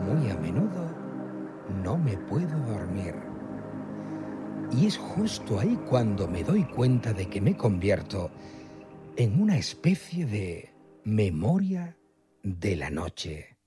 muy a menudo no me puedo dormir. Y es justo ahí cuando me doy cuenta de que me convierto en una especie de memoria de la noche.